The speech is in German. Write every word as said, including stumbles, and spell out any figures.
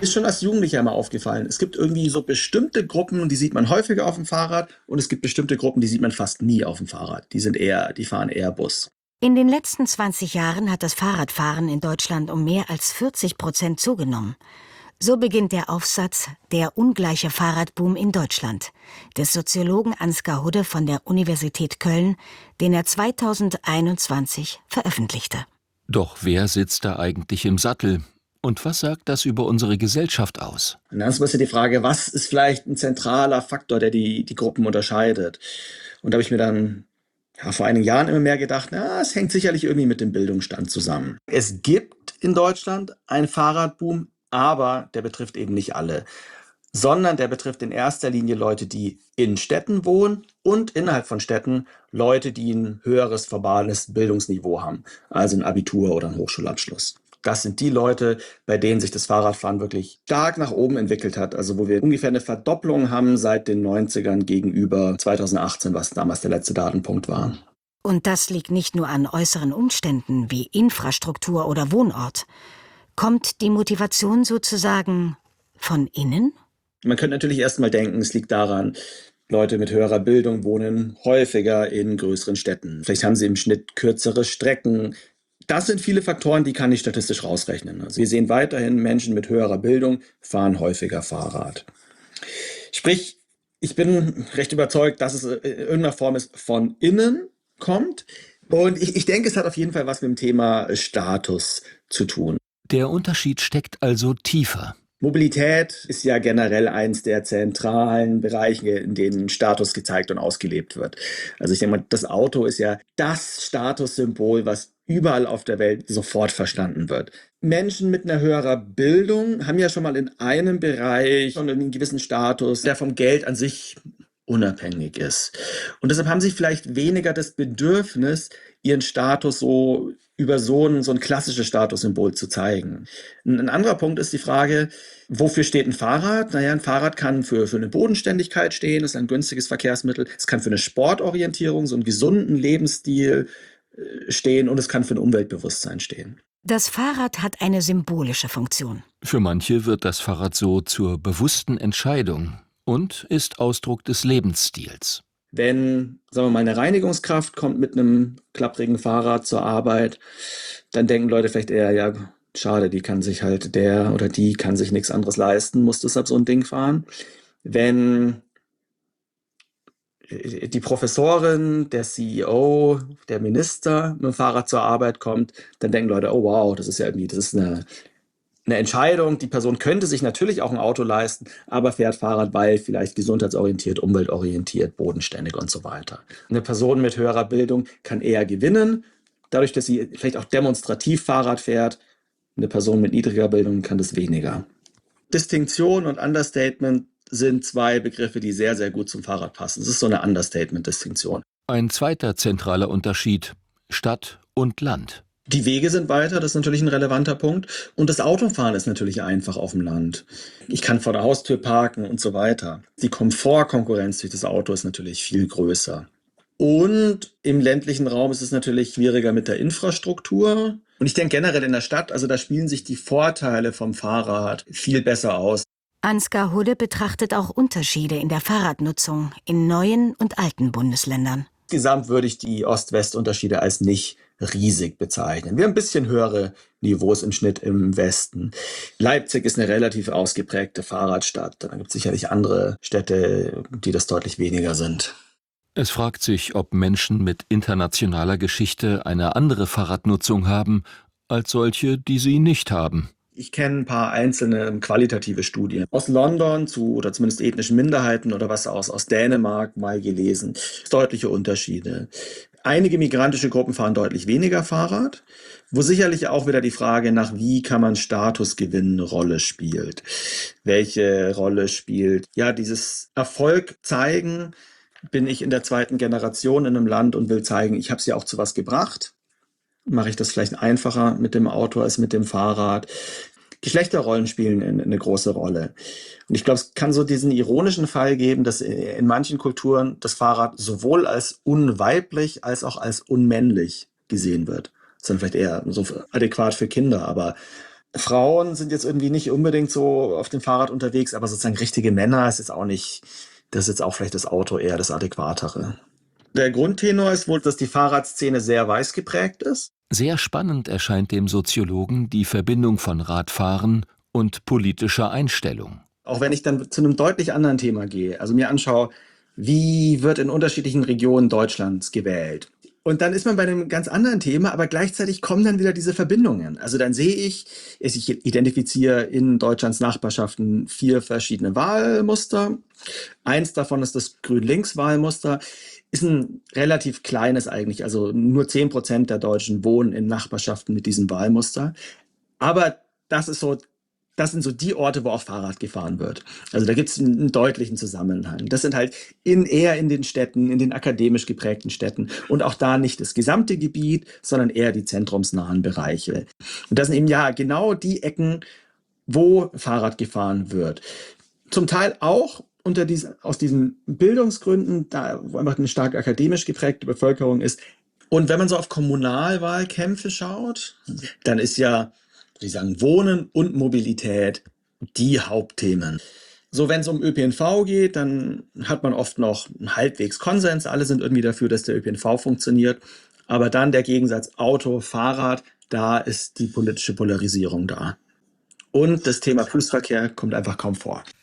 Ist schon als Jugendlicher immer aufgefallen. Es gibt irgendwie so bestimmte Gruppen, die sieht man häufiger auf dem Fahrrad und es gibt bestimmte Gruppen, die sieht man fast nie auf dem Fahrrad. Die sind eher, die fahren eher Bus. In den letzten zwanzig Jahren hat das Fahrradfahren in Deutschland um mehr als vierzig Prozent zugenommen. So beginnt der Aufsatz »Der ungleiche Fahrradboom in Deutschland« des Soziologen Ansgar Hudde von der Universität Köln, den er zweitausendeinundzwanzig veröffentlichte. Doch wer sitzt da eigentlich im Sattel? Und was sagt das über unsere Gesellschaft aus? Und dann ist ein bisschen die Frage, was ist vielleicht ein zentraler Faktor, der die, die Gruppen unterscheidet? Und da habe ich mir dann ja, vor einigen Jahren immer mehr gedacht, na, es hängt sicherlich irgendwie mit dem Bildungsstand zusammen. Es gibt in Deutschland einen Fahrradboom, aber der betrifft eben nicht alle, sondern der betrifft in erster Linie Leute, die in Städten wohnen und innerhalb von Städten Leute, die ein höheres formales Bildungsniveau haben, also ein Abitur oder einen Hochschulabschluss. Das sind die Leute, bei denen sich das Fahrradfahren wirklich stark nach oben entwickelt hat. Also wo wir ungefähr eine Verdopplung haben seit den neunzigern gegenüber zweitausendachtzehn, was damals der letzte Datenpunkt war. Und das liegt nicht nur an äußeren Umständen wie Infrastruktur oder Wohnort. Kommt die Motivation sozusagen von innen? Man könnte natürlich erstmal denken, es liegt daran, Leute mit höherer Bildung wohnen häufiger in größeren Städten. Vielleicht haben sie im Schnitt kürzere Strecken. Das sind viele Faktoren, die kann ich statistisch rausrechnen. Also wir sehen weiterhin, Menschen mit höherer Bildung fahren häufiger Fahrrad. Sprich, ich bin recht überzeugt, dass es in irgendeiner Form ist, von innen kommt. Und ich, ich denke, es hat auf jeden Fall was mit dem Thema Status zu tun. Der Unterschied steckt also tiefer. Mobilität ist ja generell eins der zentralen Bereiche, in denen Status gezeigt und ausgelebt wird. Also ich denke mal, das Auto ist ja das Statussymbol, was überall auf der Welt sofort verstanden wird. Menschen mit einer höheren Bildung haben ja schon mal in einem Bereich schon einen gewissen Status, der vom Geld an sich unabhängig ist. Und deshalb haben sie vielleicht weniger das Bedürfnis, ihren Status so über so ein, so ein klassisches Statussymbol zu zeigen. Ein anderer Punkt ist die Frage, wofür steht ein Fahrrad? Naja, ein Fahrrad kann für, für eine Bodenständigkeit stehen, ist ein günstiges Verkehrsmittel. Es kann für eine Sportorientierung, so einen gesunden Lebensstil stehen und es kann für ein Umweltbewusstsein stehen. Das Fahrrad hat eine symbolische Funktion. Für manche wird das Fahrrad so zur bewussten Entscheidung und ist Ausdruck des Lebensstils. Wenn, sagen wir mal, eine Reinigungskraft kommt mit einem klapprigen Fahrrad zur Arbeit, dann denken Leute vielleicht eher, ja, schade, die kann sich halt, der oder die kann sich nichts anderes leisten, muss deshalb so ein Ding fahren. Wenn die Professorin, der C E O, der Minister mit dem Fahrrad zur Arbeit kommt, dann denken Leute, oh wow, das ist ja irgendwie, das ist eine, eine Entscheidung. Die Person könnte sich natürlich auch ein Auto leisten, aber fährt Fahrrad, weil vielleicht gesundheitsorientiert, umweltorientiert, bodenständig und so weiter. Eine Person mit höherer Bildung kann eher gewinnen, dadurch, dass sie vielleicht auch demonstrativ Fahrrad fährt. Eine Person mit niedriger Bildung kann das weniger. Distinktion und Understatement sind zwei Begriffe, die sehr, sehr gut zum Fahrrad passen. Das ist so eine Understatement-Distinktion. Ein zweiter zentraler Unterschied: Stadt und Land. Die Wege sind weiter, das ist natürlich ein relevanter Punkt. Und das Autofahren ist natürlich einfach auf dem Land. Ich kann vor der Haustür parken und so weiter. Die Komfortkonkurrenz durch das Auto ist natürlich viel größer. Und im ländlichen Raum ist es natürlich schwieriger mit der Infrastruktur. Und ich denke generell in der Stadt, also da spielen sich die Vorteile vom Fahrrad viel besser aus. Ansgar Hudde betrachtet auch Unterschiede in der Fahrradnutzung in neuen und alten Bundesländern. Insgesamt würde ich die Ost-West-Unterschiede als nicht riesig bezeichnen. Wir haben ein bisschen höhere Niveaus im Schnitt im Westen. Leipzig ist eine relativ ausgeprägte Fahrradstadt. Dann gibt es sicherlich andere Städte, die das deutlich weniger sind. Es fragt sich, ob Menschen mit internationaler Geschichte eine andere Fahrradnutzung haben, als solche, die sie nicht haben. Ich kenne ein paar einzelne qualitative Studien aus London zu, oder zumindest ethnischen Minderheiten oder was aus, aus Dänemark mal gelesen. Deutliche Unterschiede. Einige migrantische Gruppen fahren deutlich weniger Fahrrad, wo sicherlich auch wieder die Frage nach, wie kann man Status gewinnen, eine Rolle spielt. Welche Rolle spielt, ja, dieses Erfolg zeigen, bin ich in der zweiten Generation in einem Land und will zeigen, ich habe es ja auch zu was gebracht. Mache ich das vielleicht einfacher mit dem Auto als mit dem Fahrrad. Geschlechterrollen spielen eine große Rolle. Und ich glaube, es kann so diesen ironischen Fall geben, dass in manchen Kulturen das Fahrrad sowohl als unweiblich als auch als unmännlich gesehen wird. Das ist dann vielleicht eher so adäquat für Kinder, aber Frauen sind jetzt irgendwie nicht unbedingt so auf dem Fahrrad unterwegs, aber sozusagen richtige Männer ist jetzt auch nicht, das ist jetzt auch vielleicht das Auto eher das Adäquatere. Der Grundtenor ist wohl, dass die Fahrradszene sehr weiß geprägt ist. Sehr spannend erscheint dem Soziologen die Verbindung von Radfahren und politischer Einstellung. Auch wenn ich dann zu einem deutlich anderen Thema gehe, also mir anschaue, wie wird in unterschiedlichen Regionen Deutschlands gewählt. Und dann ist man bei einem ganz anderen Thema, aber gleichzeitig kommen dann wieder diese Verbindungen. Also dann sehe ich, ich identifiziere in Deutschlands Nachbarschaften vier verschiedene Wahlmuster. Eins davon ist das Grün-Links-Wahlmuster. Ist ein relativ kleines eigentlich, also nur zehn Prozent der Deutschen wohnen in Nachbarschaften mit diesem Wahlmuster. Aber das ist so, das sind so die Orte, wo auch Fahrrad gefahren wird. Also da gibt es einen, einen deutlichen Zusammenhang. Das sind halt in, eher in den Städten, in den akademisch geprägten Städten und auch da nicht das gesamte Gebiet, sondern eher die zentrumsnahen Bereiche. Und das sind eben ja genau die Ecken, wo Fahrrad gefahren wird. Zum Teil auch unter diesen, aus diesen Bildungsgründen, da wo einfach eine stark akademisch geprägte Bevölkerung ist. Und wenn man so auf Kommunalwahlkämpfe schaut, dann ist ja, würde ich sagen, Wohnen und Mobilität die Hauptthemen. So, wenn es um Ö P N V geht, dann hat man oft noch einen halbwegs Konsens. Alle sind irgendwie dafür, dass der Ö P N V funktioniert. Aber dann der Gegensatz Auto, Fahrrad, da ist die politische Polarisierung da. Und das Thema Fußverkehr kommt einfach kaum vor.